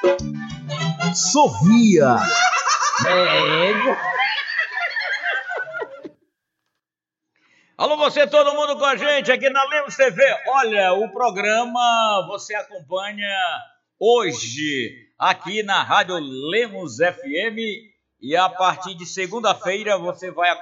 Sorria. Alô, você, todo mundo com a gente aqui na Lemos TV. Olha, o programa você acompanha hoje aqui na Rádio Lemos FM e a partir de segunda-feira você vai